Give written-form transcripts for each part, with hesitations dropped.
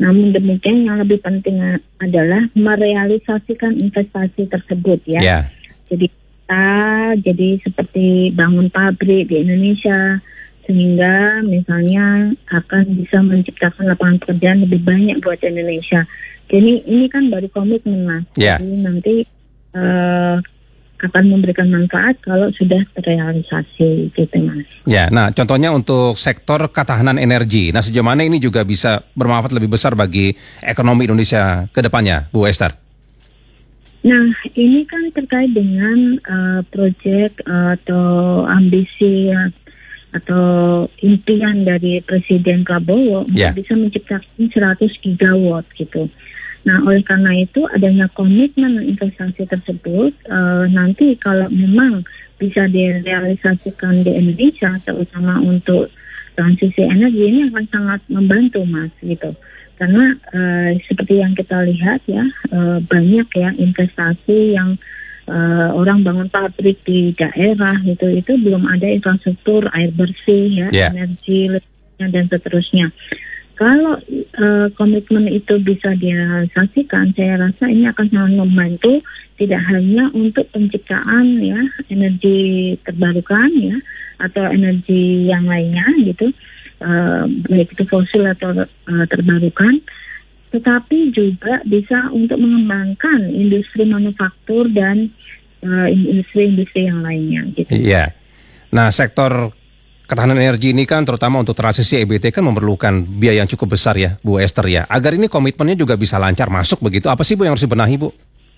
Namun demikian yang lebih penting adalah merealisasikan investasi tersebut ya. Ya. Jadi seperti bangun pabrik di Indonesia sehingga misalnya akan bisa menciptakan lapangan pekerjaan lebih banyak buat Indonesia. Jadi ini kan baru komitmen Mas. Ya. Jadi nanti akan memberikan manfaat kalau sudah terrealisasi gitu Mas. Ya, nah contohnya untuk sektor ketahanan energi. Nah sejauh mana ini juga bisa bermanfaat lebih besar bagi ekonomi Indonesia ke depannya, Bu Esther? Nah ini kan terkait dengan proyek atau ambisi atau impian dari Presiden Prabowo untuk bisa menciptakan 100 gigawatt gitu. Nah, oleh karena itu adanya komitmen investasi tersebut nanti kalau memang bisa direalisasikan di Indonesia, terutama untuk transisi energi ini akan sangat membantu Mas gitu. Karena seperti yang kita lihat ya banyak ya investasi yang orang bangun pabrik di daerah itu belum ada infrastruktur air bersih ya, energi dan seterusnya. Kalau komitmen itu bisa direalisasikan, saya rasa ini akan sangat membantu tidak hanya untuk penciptaan ya energi terbarukan ya atau energi yang lainnya gitu, baik itu fosil atau terbarukan, tetapi juga bisa untuk mengembangkan industri manufaktur dan industri-industri yang lainnya gitu. Iya. Nah, sektor ketahanan energi ini kan terutama untuk transisi EBT kan memerlukan biaya yang cukup besar ya, Bu Esther ya. Agar ini komitmennya juga bisa lancar masuk begitu, apa sih Bu yang harus dibenahi Bu?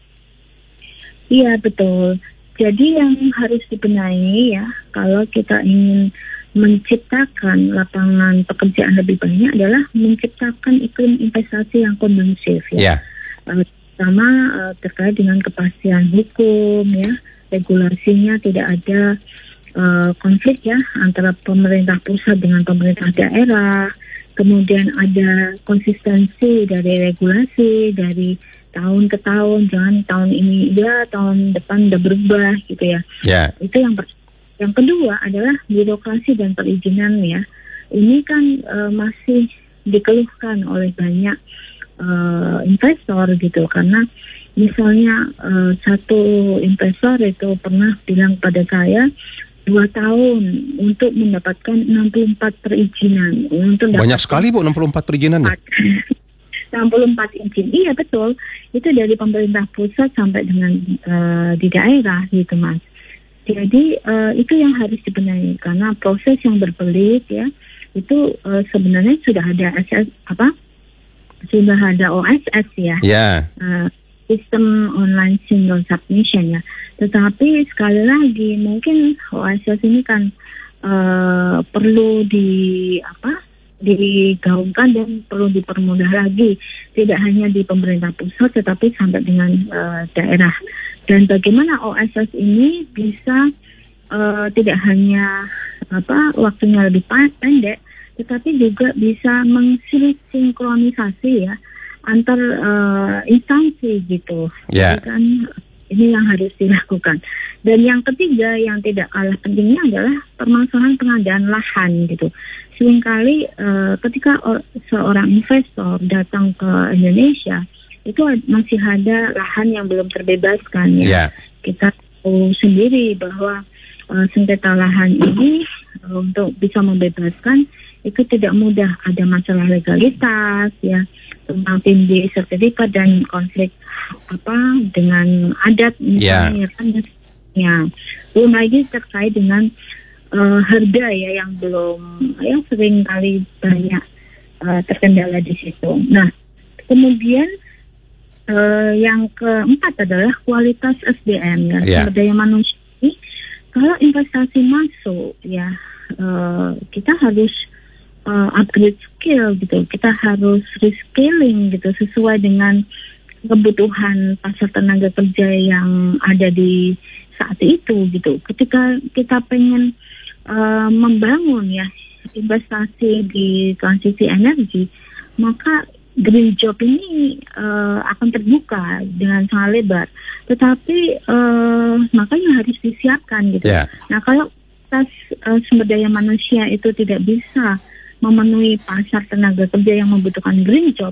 Iya betul. Jadi yang harus dibenahi ya, kalau kita ingin menciptakan lapangan pekerjaan lebih banyak adalah menciptakan iklim investasi yang kondusif ya. Pertama terkait dengan kepastian hukum ya, regulasinya tidak ada konflik ya antara pemerintah pusat dengan pemerintah daerah, kemudian ada konsistensi dari regulasi dari tahun ke tahun, jangan tahun ini ya tahun depan udah berubah gitu ya. Itu yang kedua adalah birokrasi dan perizinan ya. Ini kan masih dikeluhkan oleh banyak investor gitu, karena misalnya satu investor itu pernah bilang pada saya 2 tahun untuk mendapatkan 64 perizinan. Banyak sekali Bu, 64 perizinannya. 64 izin, iya betul. Itu dari pemerintah pusat sampai dengan di daerah gitu Mas. Jadi itu yang harus dibenahi karena proses yang berbelit ya. Itu sebenarnya sudah ada sudah ada OSS ya. Sistem online single submission ya. Tetapi sekali lagi mungkin OSS ini kan perlu digaungkan dan perlu dipermudah lagi, tidak hanya di pemerintah pusat tetapi sampai dengan daerah. Dan bagaimana OSS ini bisa tidak hanya waktunya lebih pendek, tetapi juga bisa mensinkronisasi ya antar instansi gitu. Jadi kan ini yang harus dilakukan. Dan yang ketiga yang tidak kalah pentingnya adalah permasalahan pengadaan lahan gitu. Seringkali ketika seorang investor datang ke Indonesia itu masih ada lahan yang belum terbebaskan ya. Kita tahu sendiri bahwa sengketa lahan ini untuk bisa membebaskan itu tidak mudah, ada masalah legalitas ya, tentang tindih sertifikat dan konflik dengan adat misalnya ya. Belum lagi terkait dengan harga ya yang sering kali banyak terkendala di situ. Nah, kemudian yang keempat adalah kualitas SDM ya, sumber daya manusia. Kalau investasi masuk ya, kita harus upgrade skill gitu, kita harus reskilling gitu sesuai dengan kebutuhan pasar tenaga kerja yang ada di saat itu gitu. Ketika kita pengen membangun ya investasi di transisi energi, maka green job ini akan terbuka dengan sangat lebar. Tetapi makanya harus disiapkan gitu. Nah kalau sumber daya manusia itu tidak bisa memenuhi pasar tenaga kerja yang membutuhkan green job,